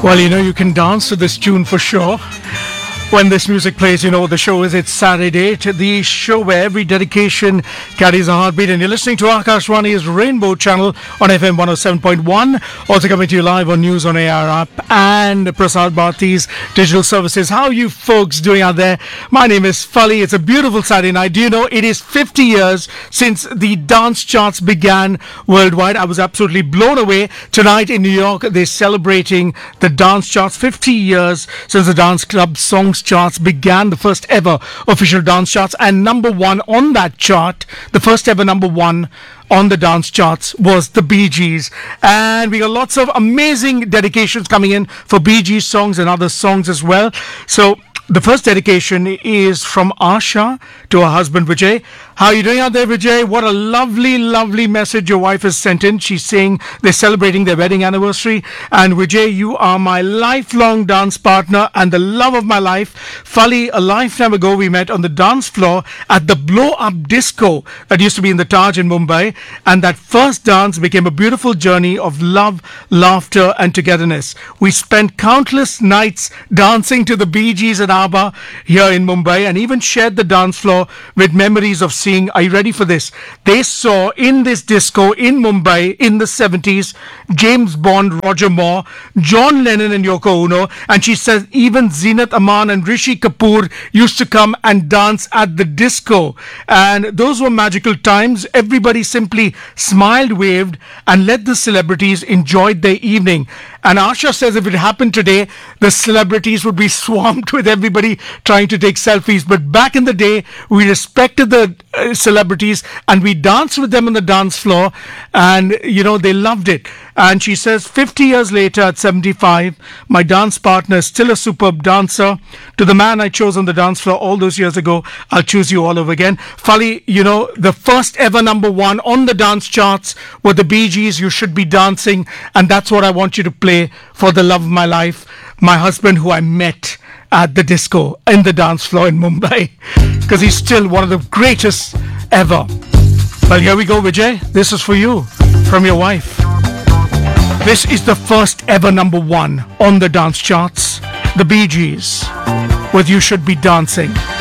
Well, you can dance to this tune for sure. When this music plays, the show is It's Saturday, the show where every dedication carries a heartbeat. And you're listening to Akashwani's Rainbow Channel on FM 107.1. Also coming to you live on News on AR app and Prasad Bharati's digital services. How are you folks doing out there? My name is Fali. It's a beautiful Saturday night. Do you know it is 50 years since the dance charts began worldwide? I was absolutely blown away. Tonight in New York, they're celebrating the dance charts. 50 years since the Dance Club Songs charts began, the first ever official dance charts, and number one on that chart, the first ever number one on the dance charts, was the Bee Gees. And we got lots of amazing dedications coming in for Bee Gees songs and other songs as well. So the first dedication is from Asha to her husband Vijay. How are you doing out there, Vijay? What a lovely, lovely message your wife has sent in. She's saying they're celebrating their wedding anniversary. And Vijay, you are my lifelong dance partner and the love of my life. Fali, a lifetime ago, we met on the dance floor at the Blow Up Disco that used to be in the Taj in Mumbai. And that first dance became a beautiful journey of love, laughter, and togetherness. We spent countless nights dancing to the Bee Gees and ABBA here in Mumbai, and even shared the dance floor with memories of seeing, are you ready for this? They saw in this disco in Mumbai in the 70s, James Bond, Roger Moore, John Lennon and Yoko Ono, and she says even Zeenat Aman and Rishi Kapoor used to come and dance at the disco. And those were magical times. Everybody simply smiled, waved, and let the celebrities enjoy their evening. And Asha says if it happened today, the celebrities would be swamped with everybody trying to take selfies. But back in the day, we respected the celebrities and we danced with them on the dance floor, and they loved it. And she says 50 years later at 75, my dance partner is still a superb dancer. To the man I chose on the dance floor all those years ago, I'll choose you all over again. Fali, the first ever number one on the dance charts were the Bee Gees, You Should Be Dancing, and that's what I want you to play for the love of my life, my husband who I met at the disco in the dance floor in Mumbai, because he's still one of the greatest ever. Well, here we go, Vijay. This is for you from your wife. This is the first ever number one on the dance charts, the Bee Gees with You Should Be Dancing.